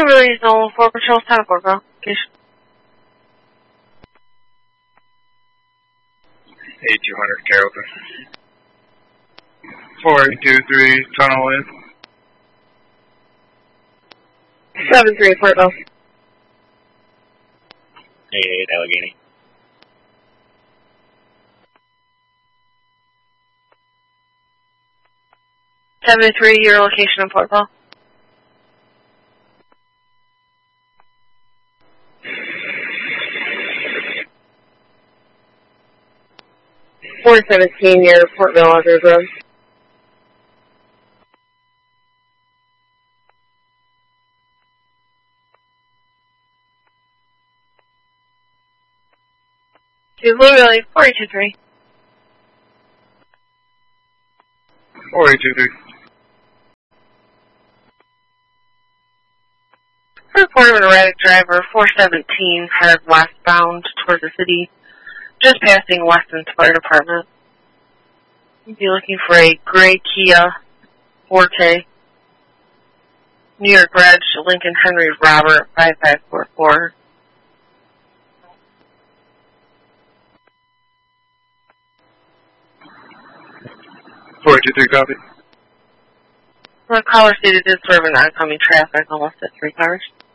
Zone 4 Patrol, Town of Portville. Location. 8200 Carrollton. 4823 Tunnel in. 73 Portville. 88 Allegheny. Your location in Portville. 417 near Portville, Rogers Road. Literally 423. 4823. Report of an erratic driver, 417, headed westbound towards the city, just passing Weston's Fire Department. You'd be looking for a gray Kia Forte, New York Reg, Lincoln Henry Robert, 5544. Copy. The caller stated this sort of an oncoming traffic, almost at 3 cars.